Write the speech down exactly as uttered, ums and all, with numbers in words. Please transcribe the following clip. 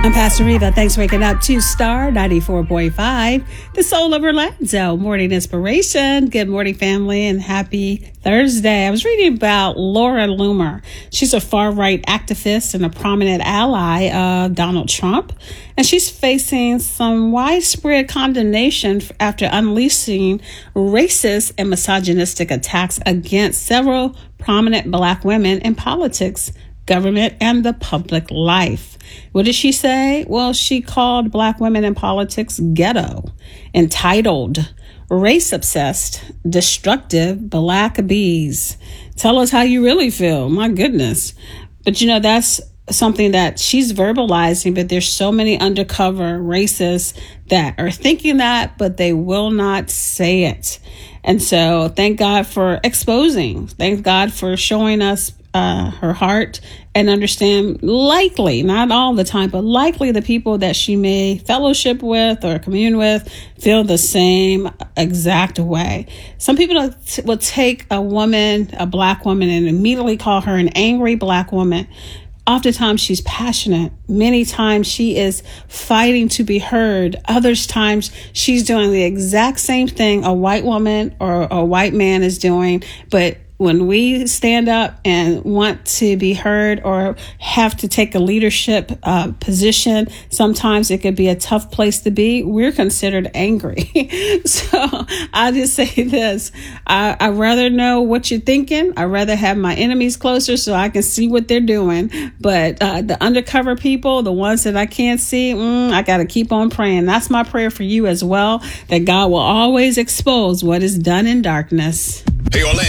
I'm Pastor Reva. Thanks for waking up to Star ninety-four point five, the soul of Orlando. Morning inspiration. Good morning, family, and happy Thursday. I was reading about Laura Loomer. She's a far-right activist and a prominent ally of Donald Trump, and she's facing some widespread condemnation after unleashing racist and misogynistic attacks against several prominent Black women in politics, government, and the public life. What did she say? Well, she called Black women in politics ghetto, entitled, race-obsessed, destructive Black bees. Tell us how you really feel. My goodness. But, you know, that's something that she's verbalizing, but there's so many undercover racists that are thinking that, but they will not say it. And so thank God for exposing. Thank God for showing us Uh, her heart and understand, likely, not all the time, but likely the people that she may fellowship with or commune with feel the same exact way. Some people will take a woman, a Black woman, and immediately call her an angry Black woman. Oftentimes she's passionate. Many times she is fighting to be heard. Other times she's doing the exact same thing a white woman or a white man is doing, but when we stand up and want to be heard or have to take a leadership uh, position, sometimes it could be a tough place to be. We're considered angry. So I'll just say this. I, I'd rather know what you're thinking. I'd rather have my enemies closer so I can see what they're doing. But uh, the undercover people, the ones that I can't see, mm, I got to keep on praying. That's my prayer for you as well, that God will always expose what is done in darkness. Hey, Orlando.